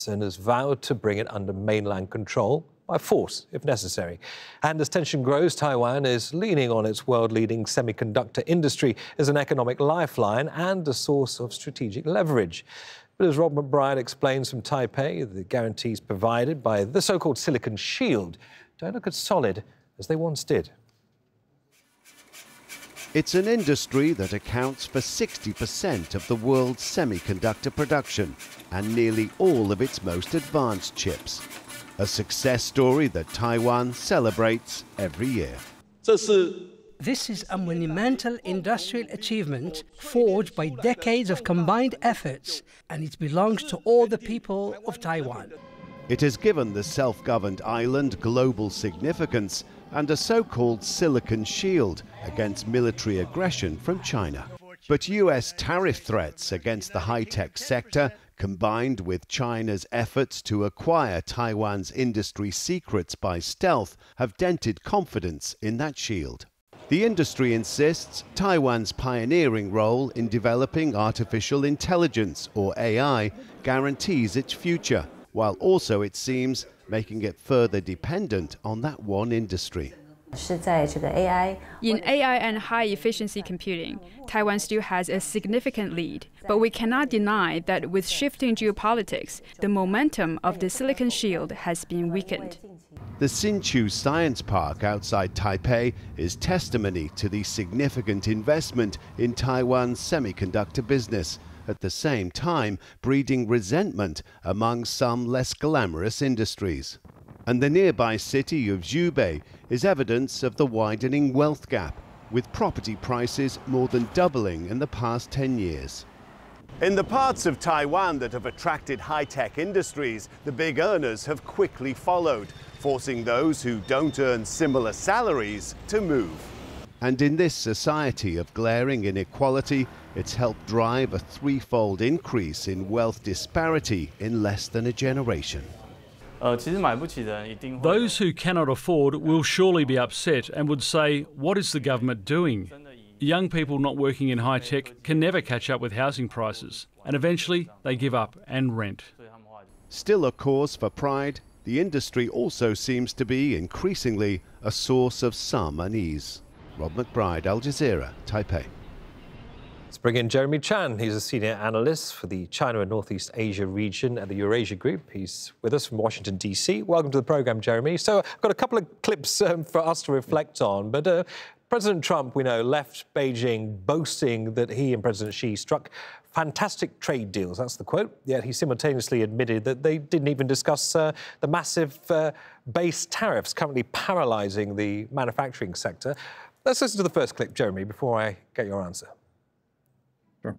and has vowed to bring it under mainland control by force, if necessary. And as tension grows, Taiwan is leaning on its world-leading semiconductor industry as an economic lifeline and a source of strategic leverage. But as Rob McBride explains from Taipei, the guarantees provided by the so-called Silicon Shield don't look as solid as they once did. It's an industry that accounts for 60% of the world's semiconductor production and nearly all of its most advanced chips. A success story that Taiwan celebrates every year. This is a monumental industrial achievement forged by decades of combined efforts, and it belongs to all the people of Taiwan. It has given the self-governed island global significance and a so-called Silicon Shield against military aggression from China. But US tariff threats against the high-tech sector, combined with China's efforts to acquire Taiwan's industry secrets by stealth, have dented confidence in that shield. The industry insists Taiwan's pioneering role in developing artificial intelligence, or AI, guarantees its future, while also, it seems, making it further dependent on that one industry. In AI and high-efficiency computing, Taiwan still has a significant lead, but we cannot deny that with shifting geopolitics, the momentum of the Silicon Shield has been weakened. The Hsinchu Science Park outside Taipei is testimony to the significant investment in Taiwan's semiconductor business, at the same time breeding resentment among some less glamorous industries. And the nearby city of Zhubei is evidence of the widening wealth gap, with property prices more than doubling in the past 10 years. In the parts of Taiwan that have attracted high-tech industries, the big earners have quickly followed, forcing those who don't earn similar salaries to move. And in this society of glaring inequality, it's helped drive a threefold increase in wealth disparity in less than a generation. Those who cannot afford will surely be upset and would say, what is the government doing? Young people not working in high tech can never catch up with housing prices, and eventually they give up and rent. Still a cause for pride, the industry also seems to be increasingly a source of some unease. Rob McBride, Al Jazeera, Taipei. Let's bring in Jeremy Chan. He's a senior analyst for the China and Northeast Asia region at the Eurasia Group. He's with us from Washington, D.C. Welcome to the programme, Jeremy. So I've got a couple of clips for us to reflect on. But President Trump, we know, left Beijing boasting that he and President Xi struck fantastic trade deals. That's the quote. Yet he simultaneously admitted that they didn't even discuss the massive base tariffs currently paralysing the manufacturing sector. Let's listen to the first clip, Jeremy, before I get your answer. Sure.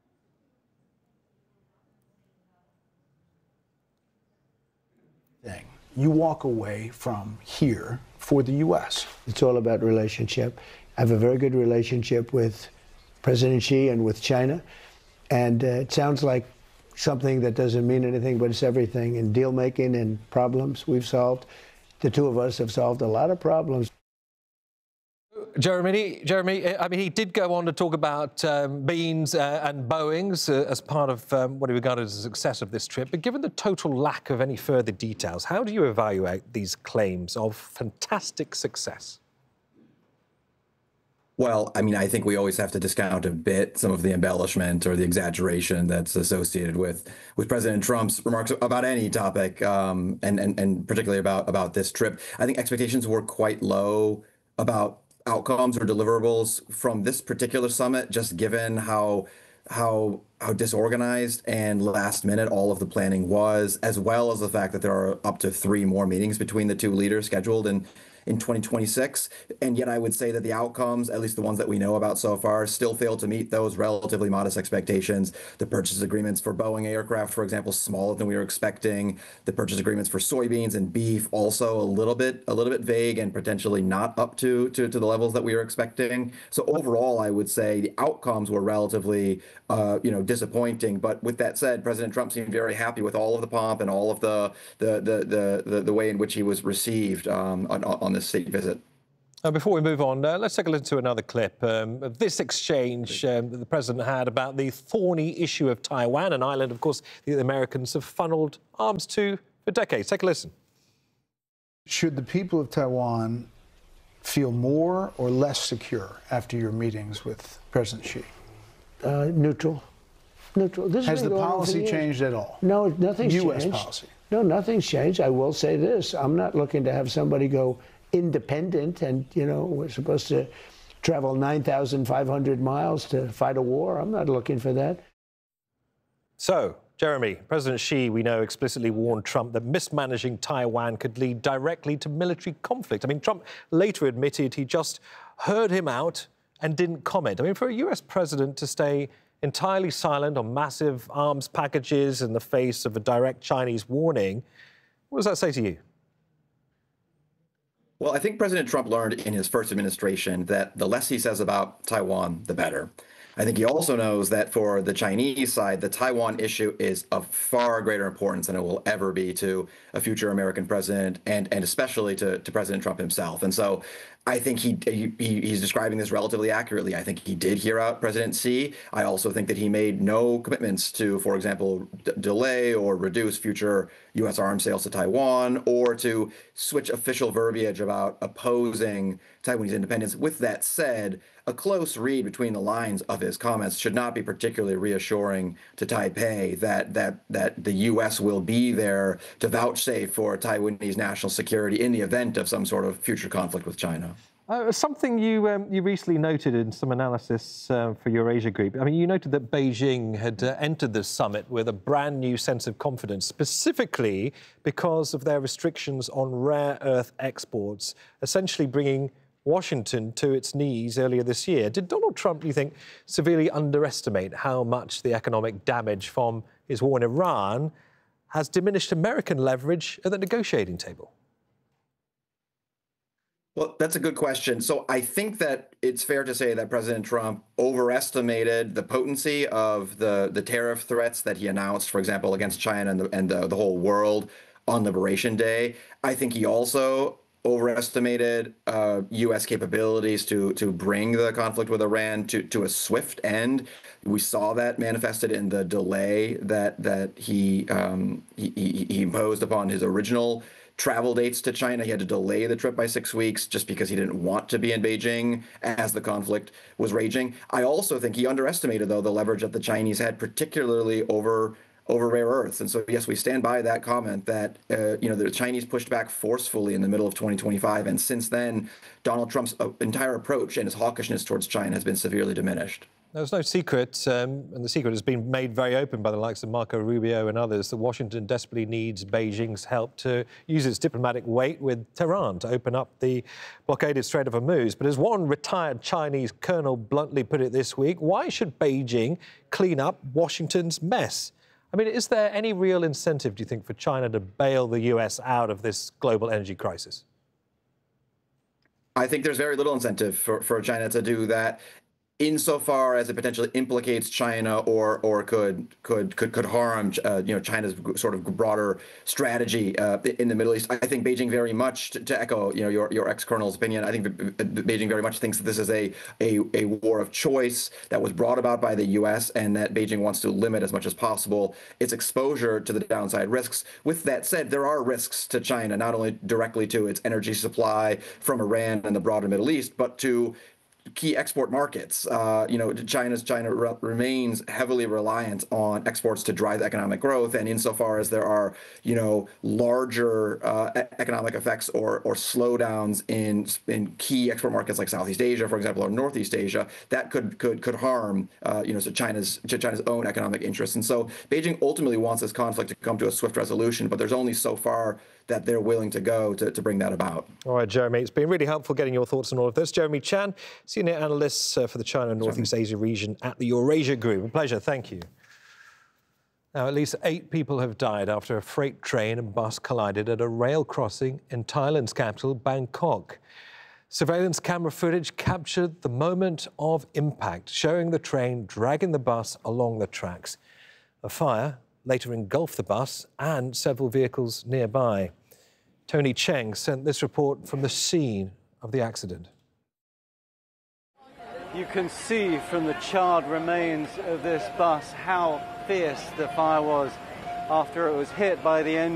You walk away from here for the U.S. It's all about relationship. I have a very good relationship with President Xi and with China. And it sounds like something that doesn't mean anything, but it's everything. In deal making and problems we've solved, the two of us have solved a lot of problems. Jeremy, I mean, he did go on to talk about Beans and Boeings as part of what he regarded as a success of this trip. But given the total lack of any further details, how do you evaluate these claims of fantastic success? Well, I mean, I think we always have to discount a bit some of the embellishment or the exaggeration that's associated with President Trump's remarks about any topic, and particularly about this trip. I think expectations were quite low about outcomes or deliverables from this particular summit, just given how disorganized and last minute all of the planning was, as well as the fact that there are up to 3 more meetings between the two leaders scheduled in 2026. And yet I would say that the outcomes, at least the ones that we know about so far, still fail to meet those relatively modest expectations. The purchase agreements for Boeing aircraft, for example, smaller than we were expecting. The purchase agreements for soybeans and beef also a little bit vague and potentially not up to the levels that we were expecting. So overall, I would say the outcomes were relatively disappointing. But with that said, President Trump seemed very happy with all of the pomp and all of the way in which he was received on this state visit. Before we move on, let's take a listen to another clip of this exchange that the president had about the thorny issue of Taiwan, an island, of course, the Americans have funneled arms to for decades. Take a listen. Should the people of Taiwan feel more or less secure after your meetings with President Xi? Neutral. Neutral. This has the policy changed at all? No, nothing's changed. U.S. policy? No, nothing's changed. I will say this. I'm not looking to have somebody go independent and, you know, we're supposed to travel 9,500 miles to fight a war. I'm not looking for that. So, Jeremy, President Xi, we know, explicitly warned Trump that mismanaging Taiwan could lead directly to military conflict. I mean, Trump later admitted he just heard him out and didn't comment. I mean, for a US president to stay entirely silent on massive arms packages in the face of a direct Chinese warning, what does that say to you? Well, I think President Trump learned in his first administration that the less he says about Taiwan, the better. I think he also knows that for the Chinese side, the Taiwan issue is of far greater importance than it will ever be to a future American president and especially to President Trump himself. And so I think he's describing this relatively accurately. I think he did hear out President Xi. I also think that he made no commitments to, for example, delay or reduce future U.S. arms sales to Taiwan or to switch official verbiage about opposing Taiwanese independence. With that said, a close read between the lines of his comments should not be particularly reassuring to Taipei that the U.S. will be there to vouchsafe for Taiwanese national security in the event of some sort of future conflict with China. Something you recently noted in some analysis for Eurasia Group. I mean, you noted that Beijing had entered the summit with a brand new sense of confidence, specifically because of their restrictions on rare earth exports, essentially bringing Washington to its knees earlier this year. Did Donald Trump, do you think, severely underestimate how much the economic damage from his war in Iran has diminished American leverage at the negotiating table? Well, that's a good question. So I think that it's fair to say that President Trump overestimated the potency of the tariff threats that he announced, for example, against China and the whole world on Liberation Day. I think he also overestimated U.S. capabilities to bring the conflict with Iran to a swift end. We saw that manifested in the delay that he imposed upon his original travel dates to China. He had to delay the trip by 6 weeks just because he didn't want to be in Beijing as the conflict was raging. I also think he underestimated, though, the leverage that the Chinese had, particularly over rare earths. And so, yes, we stand by that comment that, the Chinese pushed back forcefully in the middle of 2025. And since then, Donald Trump's entire approach and his hawkishness towards China has been severely diminished. There's no secret, and the secret has been made very open by the likes of Marco Rubio and others, that Washington desperately needs Beijing's help to use its diplomatic weight with Tehran to open up the blockaded Strait of Hormuz. But as one retired Chinese colonel bluntly put it this week, why should Beijing clean up Washington's mess? I mean, is there any real incentive, do you think, for China to bail the US out of this global energy crisis? I think there's very little incentive for China to do that, insofar as it potentially implicates China or could harm China's sort of broader strategy in the Middle East. I think Beijing very much, to echo your ex-colonel's opinion, I think Beijing very much thinks that this is a war of choice that was brought about by the U.S. and that Beijing wants to limit as much as possible its exposure to the downside risks. With that said, there are risks to China, not only directly to its energy supply from Iran and the broader Middle East, but to key export markets. China remains heavily reliant on exports to drive economic growth, and insofar as there are, larger economic effects or slowdowns in key export markets like Southeast Asia, for example, or Northeast Asia, that could harm, China's own economic interests. And so Beijing ultimately wants this conflict to come to a swift resolution, but there's only so far that they're willing to go to bring that about. All right, Jeremy, it's been really helpful getting your thoughts on all of this. Jeremy Chan, Senior Analyst for the China and Northeast Asia region at the Eurasia Group. A pleasure, thank you. Now, at least 8 people have died after a freight train and bus collided at a rail crossing in Thailand's capital, Bangkok. Surveillance camera footage captured the moment of impact, showing the train dragging the bus along the tracks. A fire later engulfed the bus and several vehicles nearby. Tony Cheng sent this report from the scene of the accident. You can see from the charred remains of this bus how fierce the fire was after it was hit by the engine.